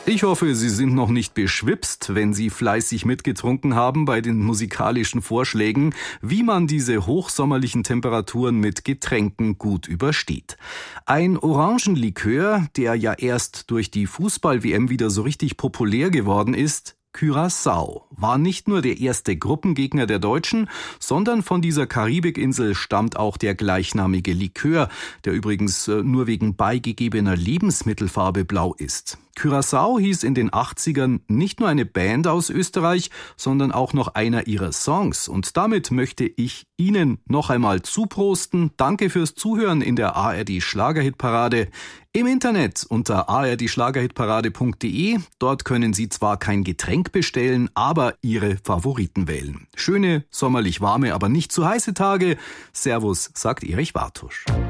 Ich hoffe, Sie sind noch nicht beschwipst, wenn Sie fleißig mitgetrunken haben bei den musikalischen Vorschlägen, wie man diese hochsommerlichen Temperaturen mit Getränken gut übersteht. Ein Orangenlikör, der ja erst durch die Fußball-WM wieder so richtig populär geworden ist, Curaçao, war nicht nur der erste Gruppengegner der Deutschen, sondern von dieser Karibikinsel stammt auch der gleichnamige Likör, der übrigens nur wegen beigegebener Lebensmittelfarbe blau ist. Curaçao hieß in den 80ern nicht nur eine Band aus Österreich, sondern auch noch einer ihrer Songs. Und damit möchte ich Ihnen noch einmal zuprosten. Danke fürs Zuhören in der ARD Schlagerhitparade. Im Internet unter ardschlagerhitparade.de. Dort können Sie zwar kein Getränk bestellen, aber Ihre Favoriten wählen. Schöne, sommerlich warme, aber nicht zu heiße Tage. Servus, sagt Erich Wartusch.